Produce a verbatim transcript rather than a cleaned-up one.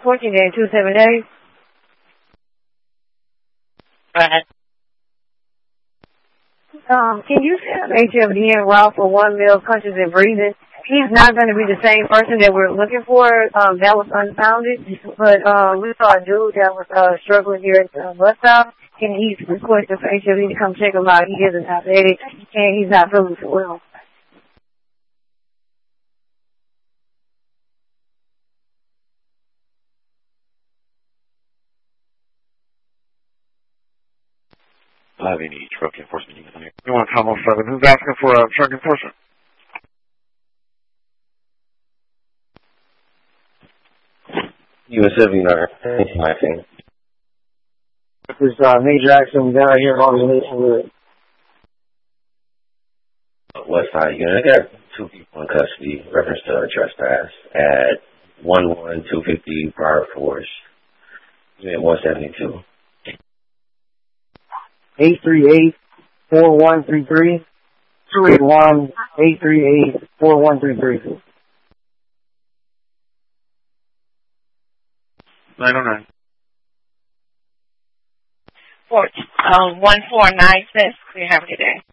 fourteen days, two seven days. Right. Um, can you send H F D N raw for one meal, conscious and breathing? He's not going to be the same person that we're looking for. Um, that was unfounded. But um, we saw a dude that was uh, struggling here at the bus stop, and he's requesting for H F D to come check him out. He is an athletic, and he's not feeling so well. I have any truck enforcement units on here. You want to come on seven? Who's asking for uh, truck enforcement? U S seventy-nine. I think. This is uh, Major Jackson down here on the nation. West Side unit. I got two people in custody. Reference to a trespass at one one two fifty Prior Force. Unit one seventy-two. eight three eight, four one three three. two eight one, eight three eight, four one three three. nine oh nine. Four, um, one four nine six. We have it today.